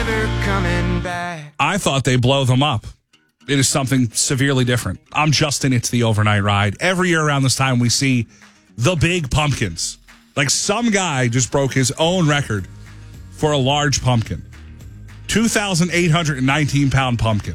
I thought they blow them up. It is something severely different. I'm Justin. It's the Overnight Ride. Every year around this time, we see the big pumpkins. Like some guy just broke his own record for a large pumpkin. 2,819-pound pumpkin.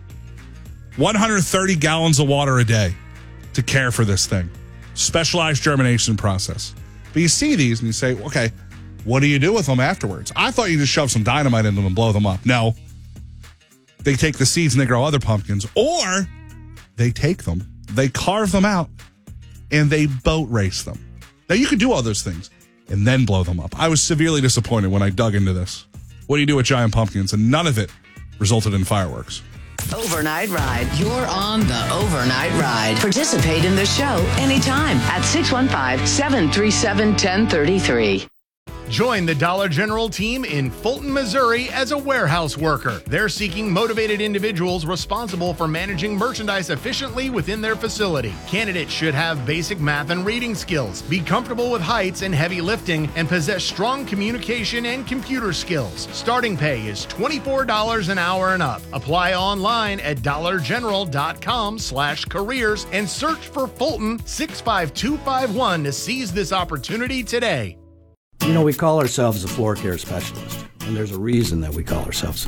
130 gallons of water a day to care for this thing. Specialized germination process. But you see these and you say, okay, what do you do with them afterwards? I thought you just shove some dynamite in them and blow them up. No. They take the seeds and they grow other pumpkins. Or they take them, they carve them out, and they boat race them. Now, you could do all those things and then blow them up. I was severely disappointed when I dug into this. What do you do with giant pumpkins? And none of it resulted in fireworks. Overnight Ride. You're on the Overnight Ride. Participate in the show anytime at 615-737-1033. Join the Dollar General team in Fulton, Missouri as a warehouse worker. They're seeking motivated individuals responsible for managing merchandise efficiently within their facility. Candidates should have basic math and reading skills, be comfortable with heights and heavy lifting, and possess strong communication and computer skills. Starting pay is $24 an hour and up. Apply online at dollargeneral.com/careers and search for Fulton 65251 to seize this opportunity today. You know, we call ourselves a floor care specialist, and there's a reason that we call ourselves